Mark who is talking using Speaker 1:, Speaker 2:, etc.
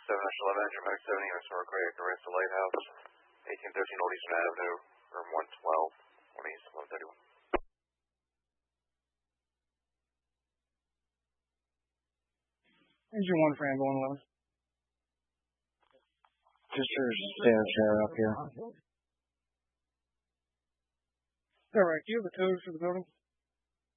Speaker 1: 7-11, engine medic 70, units for cardiac arrest to Lighthouse, 1813 Old Eastern Avenue, room 112, 1131.
Speaker 2: Engine 1 for ambulance 11.
Speaker 3: Just your status error up here.
Speaker 2: Alright, do you have the code for the building?